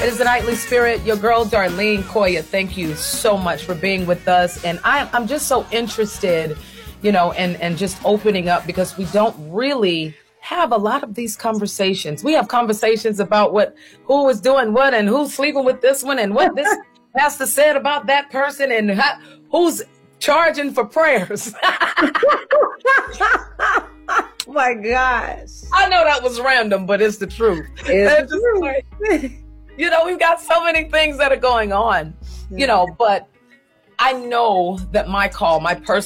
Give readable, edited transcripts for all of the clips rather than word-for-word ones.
It is the Nightly Spirit. Your girl, Darlene Koya. Thank you so much for being with us. And I'm just so interested, and just opening up, because we don't really have a lot of these conversations. We have conversations about who is doing what and who's sleeping with this one and what this pastor said about that person and who's charging for prayers. Oh my gosh. I know that was random, but it's the truth. It's the truth. We've got so many things that are going on, but I know that my call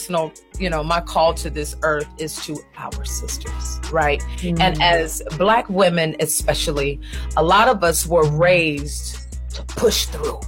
to this earth is to our sisters, right? Mm-hmm. And as Black women, especially, a lot of us were raised to push through,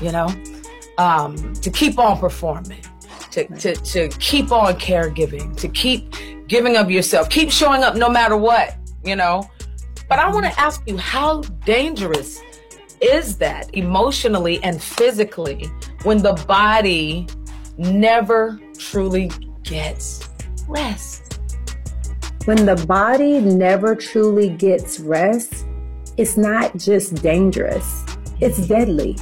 to keep on performing, to keep on caregiving, to keep giving of yourself, keep showing up no matter what, But I want to ask you, how dangerous is that emotionally and physically when the body never truly gets rest? When the body never truly gets rest, it's not just dangerous, it's deadly.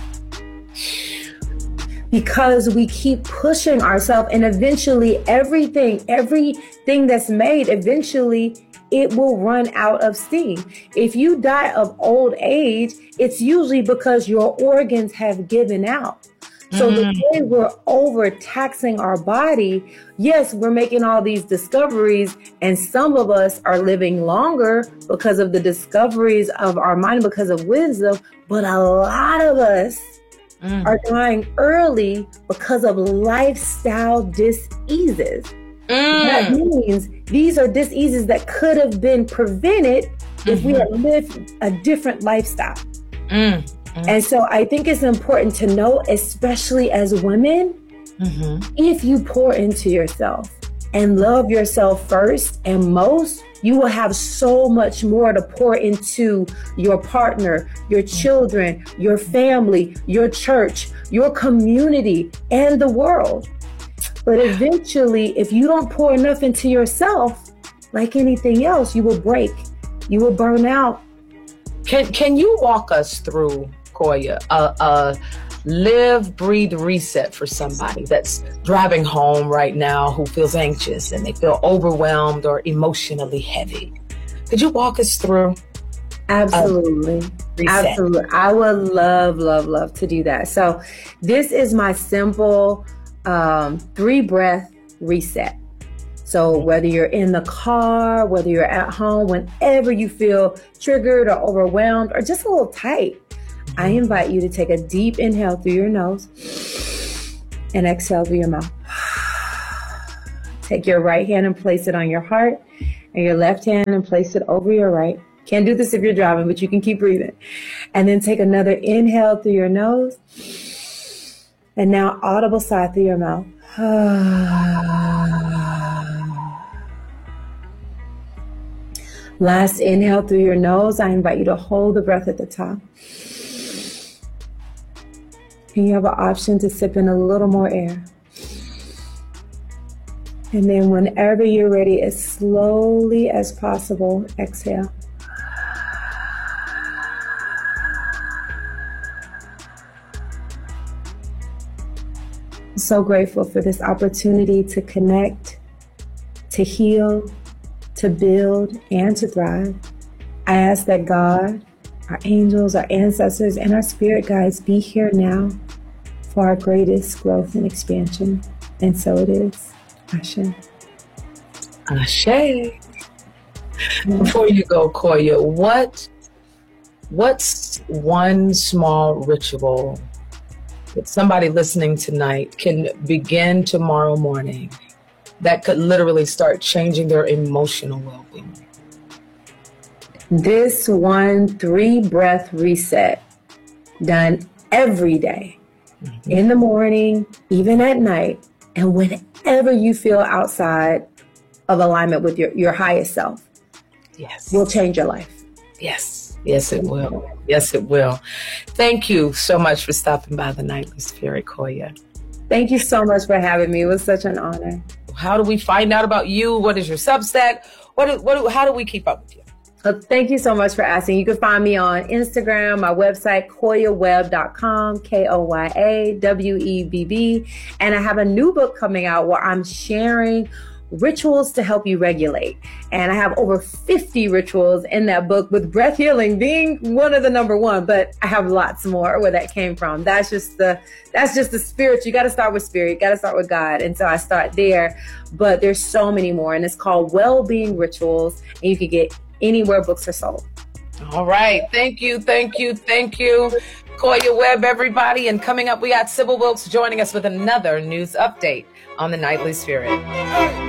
Because we keep pushing ourselves, and eventually everything that's made, eventually it will run out of steam. If you die of old age, it's usually because your organs have given out. So the way we're overtaxing our body, yes, we're making all these discoveries, and some of us are living longer because of the discoveries of our mind, because of wisdom, but a lot of us are dying early because of lifestyle diseases. That means these are diseases that could have been prevented if we had lived a different lifestyle. And so I think it's important to know, especially as women, if you pour into yourself and love yourself first and most, you will have so much more to pour into your partner, your children, your family, your church, your community, and the world. But eventually, if you don't pour enough into yourself, like anything else, you will break. You will burn out. Can you walk us through, Koya, a live, breathe, reset for somebody that's driving home right now who feels anxious and they feel overwhelmed or emotionally heavy? Could you walk us through? Absolutely. Absolutely. I would love to do that. So this is my simple 3-breath reset. So whether you're in the car, whether you're at home, whenever you feel triggered or overwhelmed or just a little tight, I invite you to take a deep inhale through your nose and exhale through your mouth. Take your right hand and place it on your heart, and your left hand and place it over your right. Can't do this if you're driving, but you can keep breathing. And then take another inhale through your nose, and now audible sigh through your mouth. Last inhale through your nose. I invite you to hold the breath at the top. And you have an option to sip in a little more air. And then whenever you're ready, as slowly as possible, exhale. I'm so grateful for this opportunity to connect, to heal, to build, and to thrive. I ask that God, our angels, our ancestors, and our spirit guides be here now for our greatest growth and expansion. And so it is. Ashe. Ashe. Before you go, Koya, what's one small ritual that somebody listening tonight can begin tomorrow morning that could literally start changing their emotional well-being? This 3-breath reset done every day, in the morning, even at night, and whenever you feel outside of alignment with your highest self, will change your life. Yes, it will. Yes, it will. Thank you so much for stopping by the Nightly Spirit, Koya. Thank you so much for having me. It was such an honor. How do we find out about you? What is your Substack? How do we keep up with you? Thank you so much for asking. You can find me on Instagram, my website, koyawebb.com, KOYAWEBB. And I have a new book coming out where I'm sharing rituals to help you regulate. And I have over 50 rituals in that book, with breath healing being one of the number one, but I have lots more where that came from. That's just the spirit. You got to start with spirit. You got to start with God. And so I start there, but there's so many more, and it's called Well-Being Rituals, and you can get anywhere books are sold. All right. Thank you. Koya Webb, everybody. And coming up, we got Sybil Wilkes joining us with another news update on the Nightly Spirit.